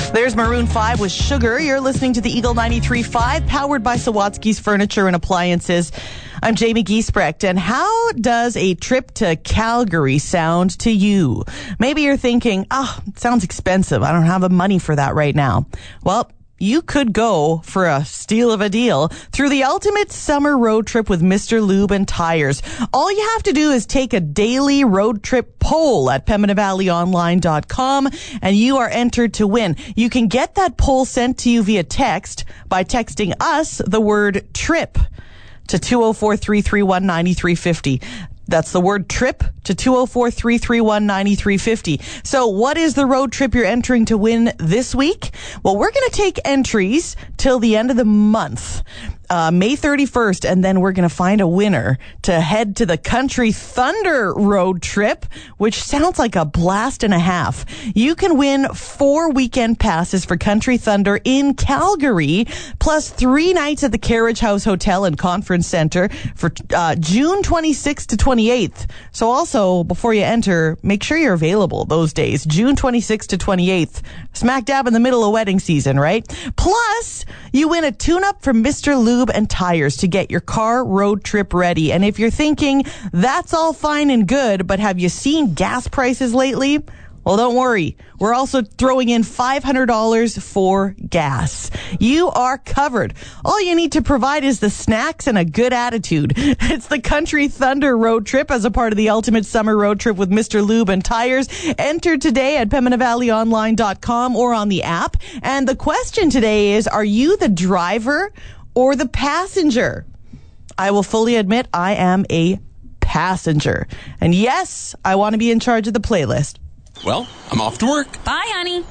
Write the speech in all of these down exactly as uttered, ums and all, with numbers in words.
There's Maroon five with Sugar. You're listening to the Eagle ninety-three point five, powered by Sawatsky's Furniture and Appliances. I'm Jamie Giesbrecht, and how does a trip to Calgary sound to you? Maybe you're thinking, oh, it sounds expensive. I don't have the money for that right now. Well, you could go for a steal of a deal through the ultimate summer road trip with Mister Lube and Tires. All you have to do is take a daily road trip poll at pembina valley online dot com, and you are entered to win. You can get that poll sent to you via text by texting us the word TRIP to two oh four, three three one, nine three five oh. That's the word TRIP to two oh four, three three one, nine three five oh. So what is the road trip you're entering to win this week? Well, we're going to take entries till the end of the month, uh, May thirty-first, and then we're going to find a winner to head to the Country Thunder road trip, which sounds like a blast and a half. You can win four weekend passes for Country Thunder in Calgary, plus three nights at the Carriage House Hotel and Conference Center for uh, June twenty-sixth to twenty-eighth. So also, before you enter, make sure you're available those days, June twenty-sixth to twenty-eighth, smack dab in the middle of wedding season, right? Plus, you win a tune-up from Mister Lube and Tires to get your car road trip ready. And if you're thinking, that's all fine and good, but have you seen gas prices lately? Well, don't worry. We're also throwing in five hundred dollars for gas. You are covered. All you need to provide is the snacks and a good attitude. It's the Country Thunder road trip as a part of the ultimate summer road trip with Mister Lube and Tires. Enter today at pembina valley online dot com or on the app. And the question today is, are you the driver or the passenger? I will fully admit I am a passenger. And yes, I want to be in charge of the playlist. Well, I'm off to work. Bye, honey.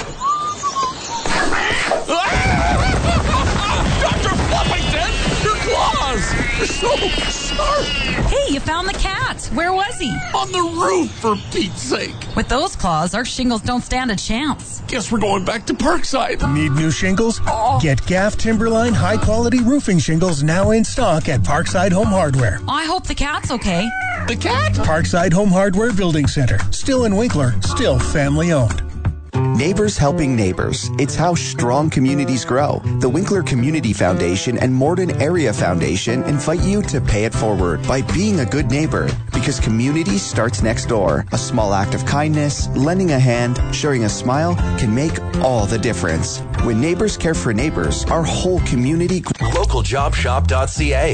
Doctor Fluffington! Your claws! They're so sharp! Hey, you found the cat. Where was he? On the roof, for Pete's sake. With those claws, our shingles don't stand a chance. Guess we're going back to Parkside. Need new shingles? Oh. Get Gaff Timberline high-quality roofing shingles now in stock at Parkside Home Hardware. I hope the cat's okay. The cat? Parkside Home Hardware Building Center. Still in Winkler. Still family-owned. Neighbors helping neighbors. It's how strong communities grow. The Winkler Community Foundation and Morden Area Foundation invite you to pay it forward by being a good neighbor. Because community starts next door. A small act of kindness, lending a hand, sharing a smile can make all the difference. When neighbors care for neighbors, our whole community... local job shop dot c a